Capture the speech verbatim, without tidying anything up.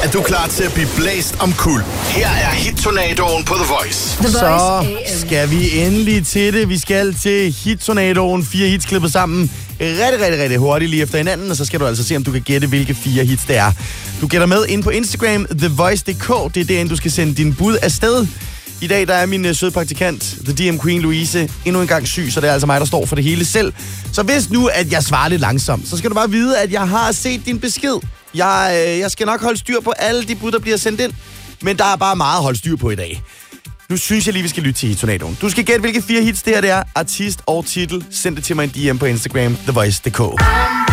Er du klar til at blive blæst om kul? Her er hit-tornadoen på The Voice. The Voice Så A M. skal vi endelig til det. Vi skal til hit-tornadoen. Fire hits klippet sammen rigtig, rigtig, rigtig hurtigt lige efter hinanden. Og så skal du altså se, om du kan gætte, hvilke fire hits det er. Du gætter med ind på Instagram, the voice punktum d k. Det er derinde, du skal sende din bud afsted. I dag der er min uh, søde praktikant, The D M Queen Louise, endnu en gang syg, så det er altså mig, der står for det hele selv. Så hvis nu, at jeg svarer lidt langsomt, så skal du bare vide, at jeg har set din besked. Jeg, øh, jeg skal nok holde styr på alle de bud, der bliver sendt ind, men der er bare meget at holde styr på i dag. Nu synes jeg lige, vi skal lytte til hit-tornadoen. Du skal gætte, hvilke fire hits det her det er. Artist og titel. Send det til mig en D M på Instagram, the voice punktum d k.